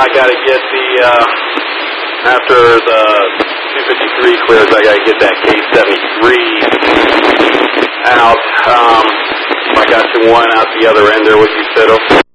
I got to get the, after the 253 clears, I got to get that K73 out. I got you one out the other end there with you, Fiddle.